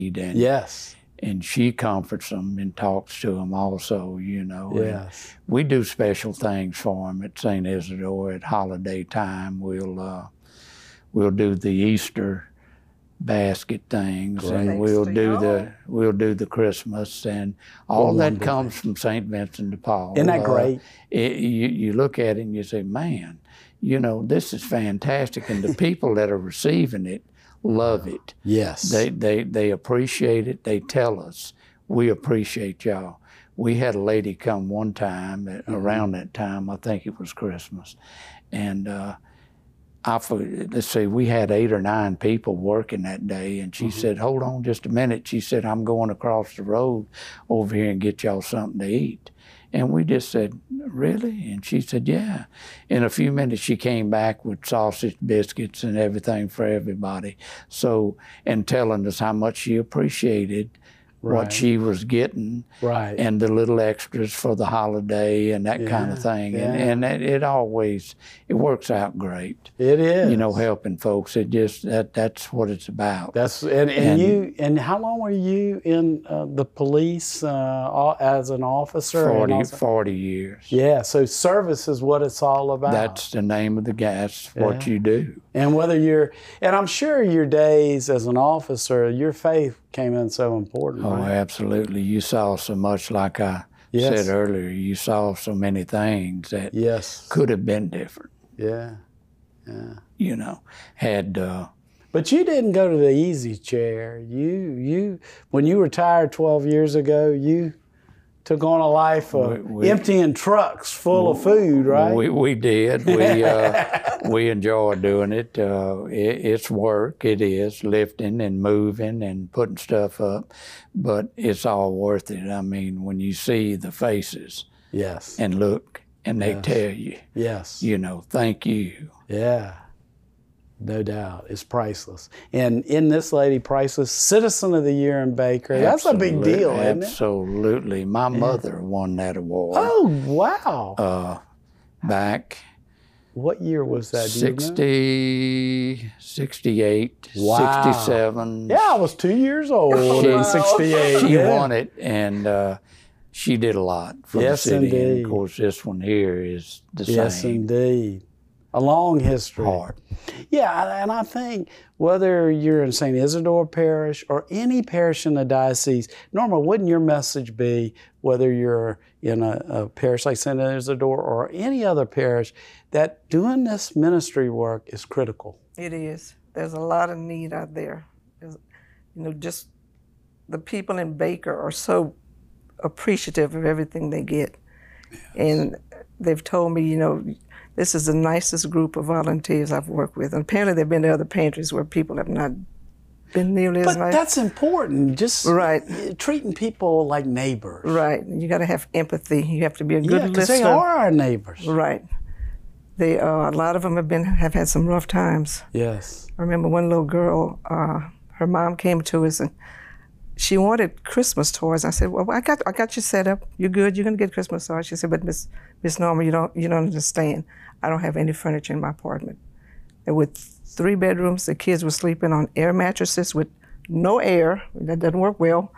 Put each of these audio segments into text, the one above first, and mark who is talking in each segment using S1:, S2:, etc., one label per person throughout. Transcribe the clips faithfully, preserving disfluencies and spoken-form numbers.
S1: and
S2: Yes.
S1: and she comforts them and talks to them also, you know.
S2: Yes.
S1: And we do special things for them at Saint Isidore at holiday time. We'll uh, we'll do the Easter basket things,
S2: Great.
S1: and we'll
S3: Thanks to
S1: do
S3: y'all.
S1: the we'll do the Christmas, and all
S2: Well,
S1: that
S2: wonderful.
S1: comes from Saint Vincent de Paul.
S2: Isn't that
S1: Uh,
S2: great?
S1: it, you you look at it and you say, man, you know, this is fantastic, and the people that are receiving it love it.
S2: Yes.
S1: They they they appreciate it. They tell us, we appreciate y'all. We had a lady come one time at,
S2: Mm-hmm.
S1: around that time, I think it was Christmas, and uh, I for- let's see, we had eight or nine people working that day, and she
S2: Mm-hmm.
S1: said, "Hold on just a minute." She said, "I'm going across the road over here and get y'all something to eat." And we just said, "Really?" And she said, "Yeah." In a few minutes, she came back with sausage, biscuits, and everything for everybody. So, and telling us how much she appreciated
S2: Right.
S1: what she was getting,
S2: Right.
S1: and the little extras for the holiday and that kind of
S2: Yeah,
S1: thing. And,
S2: yeah.
S1: and it, it always, it works out great.
S2: It is.
S1: You know, helping folks. It just, that that's what it's about.
S2: That's and, and,
S1: And-
S2: you and how long were you in uh, the police uh, all- as an officer? and
S1: forty,
S2: also-
S1: forty years.
S2: Yeah, so service is what it's all about.
S1: That's the name of the gas, what
S2: Yeah.
S1: you do.
S2: And whether you're, and I'm sure your days as an officer, your faith came in so important.
S1: Oh,
S2: right?
S1: absolutely. You saw so much, like I
S2: Yes.
S1: said earlier, you saw so many things that
S2: Yes.
S1: could have been different,
S2: Yeah. Yeah.
S1: you know, had, uh,
S2: But you didn't go to the easy chair. You, you, when you retired twelve years ago, you took on a life of
S1: We- we-
S2: emptying trucks full of food, right?
S1: We we did. We uh, we enjoy doing it. Uh, it. It's work. It is lifting and moving and putting stuff up, but it's all worth it. I mean, when you see the faces
S2: Yes.
S1: and look, and they
S2: Yes.
S1: tell you,
S2: Yes.
S1: you know, thank you.
S2: Yeah. No doubt. It's priceless. And in this lady, priceless Citizen of the Year in Baker. That's a big
S1: Absolute-
S2: deal, isn't it?
S1: Absolutely. My mother won that award.
S2: Oh, wow.
S1: Uh, back
S2: What year was that? Do you know?
S1: sixty, sixty-eight,
S2: Wow.
S1: sixty-seven.
S2: Yeah, I was two years old in sixty-eight.
S1: She
S2: yeah.
S1: won it, and uh, she did a lot for
S2: Yes,
S1: the city. And
S2: indeed.
S1: of course, this one here is the
S2: Yes,
S1: same.
S2: indeed. A long history.
S1: Hard.
S2: Yeah, and I think whether you're in Saint Isidore Parish or any parish in the diocese, Norma, wouldn't your message be, whether you're in a, a parish like Saint Isidore or any other parish, that doing this ministry work is critical?
S3: It is. There's a lot of need out there. There's, you know, just the people in Baker are so appreciative of everything they get. And they've told me, you know, this is the nicest group of volunteers I've worked with. And apparently they've been to other pantries where people have not been nearly as
S2: But
S3: nice.
S2: that's important, just
S3: Right.
S2: treating people like neighbors.
S3: Right. You got to have empathy. You have to be a good
S2: Yeah, because
S3: listener.
S2: they are our neighbors.
S3: Right. They uh, a lot of them have been have had some rough times.
S2: Yes.
S3: I remember one little girl. Uh, her mom came to us and she wanted Christmas toys. I said, "Well, I got I got you set up. You're good. You're gonna get Christmas toys." She said, "But Miss Miss Norma, you don't you don't understand. I don't have any furniture in my apartment. And with three bedrooms, the kids were sleeping on air mattresses with no air. That doesn't work well.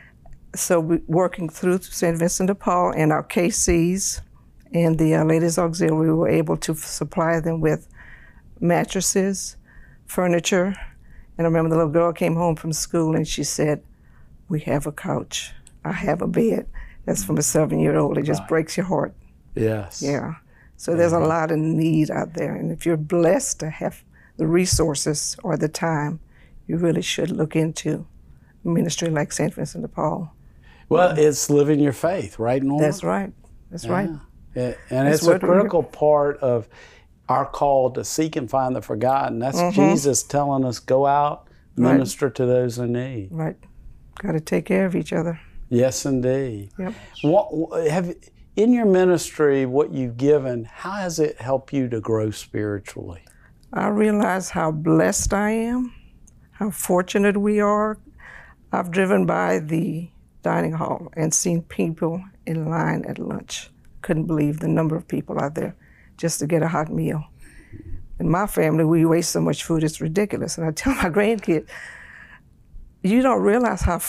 S3: So we working through Saint Vincent de Paul and our K Cs and the uh, Ladies Auxiliary, we were able to f- supply them with mattresses, furniture. And I remember the little girl came home from school and she said, "We have a couch. I have a bed." That's from a seven-year-old. It just
S2: Right.
S3: breaks your heart.
S2: Yes.
S3: Yeah. So there's a lot of need out there. And if you're blessed to have the resources or the time, you really should look into ministry like Saint Vincent de Paul.
S2: Well, it's living your faith, right, Norma?
S3: That's right. That's right.
S2: Yeah, and
S3: That's
S2: it's a
S3: what we're-
S2: critical part of our call to seek and find the forgotten. That's Jesus telling us, go out,
S3: Right.
S2: minister to those in need.
S3: Right. Got to take care of each other.
S2: Yes, indeed.
S3: Yep.
S2: What, have, in your ministry, what you've given, how has it helped you to grow spiritually?
S3: I realize how blessed I am, how fortunate we are. I've driven by the dining hall and seen people in line at lunch. Couldn't believe the number of people out there just to get a hot meal. In my family, we waste so much food, it's ridiculous. And I tell my grandkids, you don't realize how